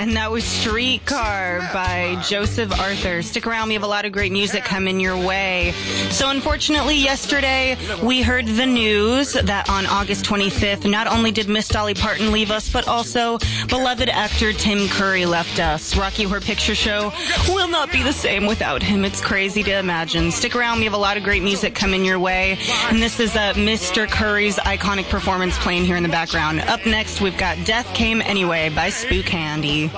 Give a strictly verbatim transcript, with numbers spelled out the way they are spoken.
And that was Streetcar by Joseph Arthur. Stick around, we have a lot of great music coming your way. So unfortunately, yesterday we heard the news that on August twenty-fifth, not only did Miss Dolly Parton leave us, but also beloved actor Tim Curry left us. Rocky Horror Picture Show will not be the same without him. It's crazy to imagine. Stick around, we have a lot of great music coming your way. And this is uh, Mister Curry's iconic performance playing here in the background. Up next, we've got Death Came Anyway by Spook Handy.